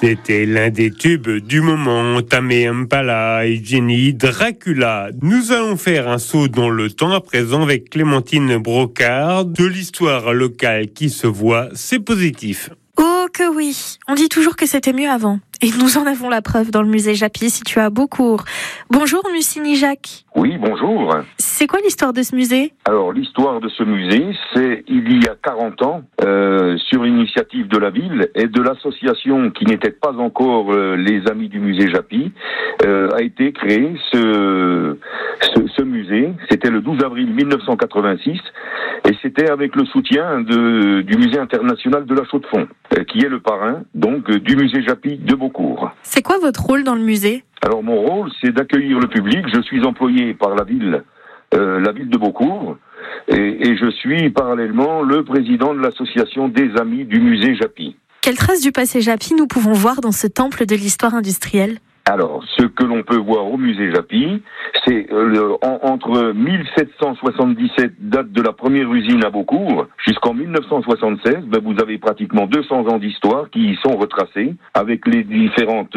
C'était l'un des tubes du moment, Tamé Impala et Jenny Dracula. Nous allons faire un saut dans le temps à présent avec Clémentine Brocard. De l'histoire locale qui se voit, c'est positif. Oh que oui, on dit toujours que c'était mieux avant. Et nous en avons la preuve dans le musée Japy, situé à Beaucourt. Bonjour Mussini Jacques. Oui, bonjour. C'est quoi l'histoire de ce musée ? Alors, l'histoire de ce musée, c'est il y a 40 ans, sur l'initiative de la ville et de l'association qui n'était pas encore les Amis du musée Japy, a été créé ce musée. C'était le 12 avril 1986 et c'était avec le soutien du musée international de la Chaux-de-Fonds, qui est le parrain donc du musée Japy de Beaucourt. C'est quoi votre rôle dans le musée ? Alors mon rôle, c'est d'accueillir le public. Je suis employé par la ville de Beaucourt, et je suis parallèlement le président de l'association des Amis du musée Japy. Quelles traces du passé Japy nous pouvons voir dans ce temple de l'histoire industrielle ? Alors, ce que l'on peut voir au musée Japy, c'est entre 1777, date de la première usine à Beaucourt, jusqu'en 1976, vous avez pratiquement 200 ans d'histoire qui y sont retracés, avec les différentes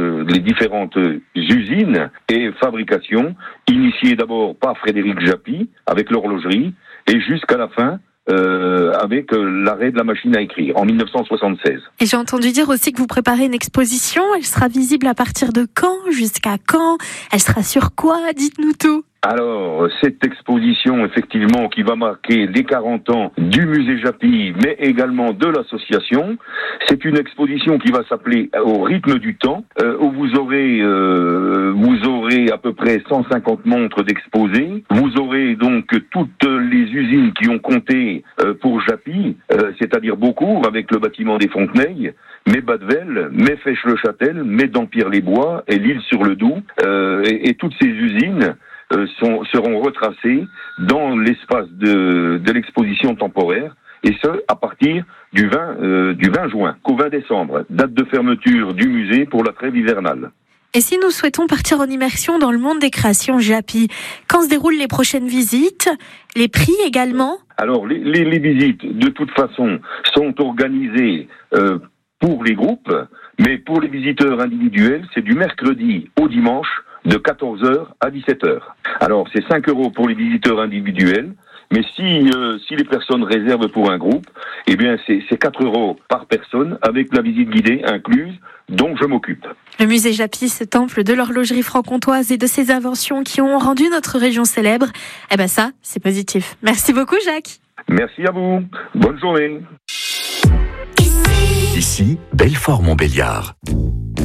usines et fabrications, initiées d'abord par Frédéric Japy, avec l'horlogerie, et jusqu'à la fin, avec l'arrêt de la machine à écrire en 1976. Et j'ai entendu dire aussi que vous préparez une exposition. Elle sera visible à partir de quand ? Jusqu'à quand ? Elle sera sur quoi ? Dites-nous tout. Alors, cette exposition, effectivement, qui va marquer les 40 ans du musée Japy, mais également de l'association, c'est une exposition qui va s'appeler Au rythme du temps, où vous aurez à peu près 150 montres d'exposés. Vous aurez donc toutes les usines qui ont compté pour Japy, c'est-à-dire Beaucourt, avec le bâtiment des Fontenay, mais Badevel, mais Fèche-le-Châtel, mais Dampierre-les-Bois et l'Île-sur-le-Doubs, et toutes ces usines seront retracés dans l'espace de l'exposition temporaire, et ce, à partir du 20 juin qu'au 20 décembre, date de fermeture du musée pour la trêve hivernale. Et si nous souhaitons partir en immersion dans le monde des créations Japy, quand se déroulent les prochaines visites ? Les prix également ? Alors, les visites, de toute façon, sont organisées pour les groupes, mais pour les visiteurs individuels, c'est du mercredi au dimanche, de 14h à 17h. Alors, c'est 5 € pour les visiteurs individuels, mais si les personnes réservent pour un groupe, eh bien, c'est 4 € par personne, avec la visite guidée incluse, dont je m'occupe. Le musée Japy, ce temple de l'horlogerie franc-comtoise et de ses inventions qui ont rendu notre région célèbre, eh ben ça, c'est positif. Merci beaucoup, Jacques. Merci à vous. Bonne journée. Ici, Belfort-Montbéliard.